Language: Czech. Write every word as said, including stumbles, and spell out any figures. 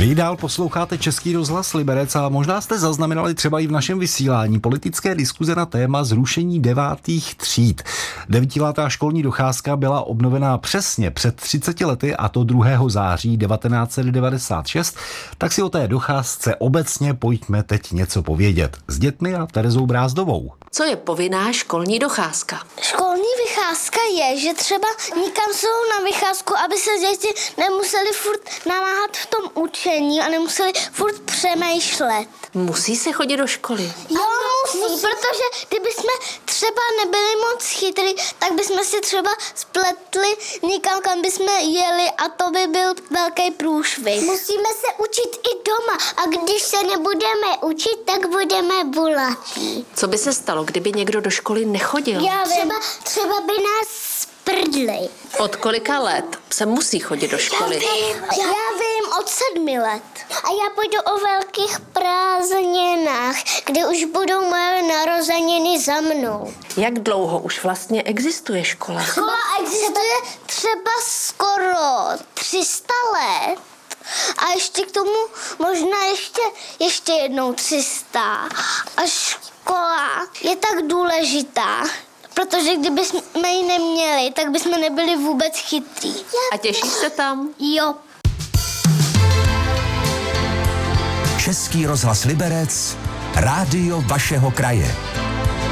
Vy dál posloucháte Český rozhlas Liberec a možná jste zaznamenali třeba i v našem vysílání politické diskuze na téma zrušení devátých tříd. Devítiletá školní docházka byla obnovená přesně před třiceti lety, a to druhého září devatenáct set devadesát šest, tak si o té docházce obecně pojďme teď něco povědět s dětmi a Terezou Brázdovou. Co je povinná školní docházka? Školní vycházka je, že třeba nikam jsou na vycházku, aby se děti nemuseli furt namáhat v tom učení a nemuseli furt přemýšlet. Musí se chodit do školy? Jo, musí, protože kdyby jsme třeba nebyli moc chytrý, tak bychom si třeba spletli někam, kam bychom jeli, a to by byl velký průšvih. Musíme se učit i doma, a když se nebudeme učit, tak budeme bulatí. Co by se stalo, kdyby někdo do školy nechodil? Já vím. Třeba, třeba by nás sprdli. Od kolika let se musí chodit do školy? Já vím, já vím od sedmi let. A já půjdu o velkých prázdninách, kde už budou moje narozeniny za mnou. Jak dlouho už vlastně existuje škola? Škola existuje třeba skoro tři sta let. A ještě k tomu možná ještě, ještě jednou tři sta. A škola je tak důležitá, protože kdybychom ji neměli, tak bychom nebyli vůbec chytrý. A těšíš se tam? Jo. Český rozhlas Liberec, rádio vašeho kraje.